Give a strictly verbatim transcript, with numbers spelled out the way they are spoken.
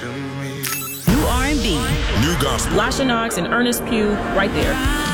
New R and B. New gospel. Lasha Knox and Ernest Pugh, right there.